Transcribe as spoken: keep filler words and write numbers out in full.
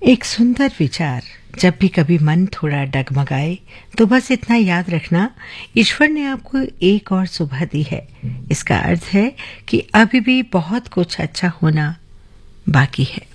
एक सुंदर विचार। जब भी कभी मन थोड़ा डगमगाए तो बस इतना याद रखना, ईश्वर ने आपको एक और सुबह दी है। इसका अर्थ है कि अभी भी बहुत कुछ अच्छा होना बाकी है।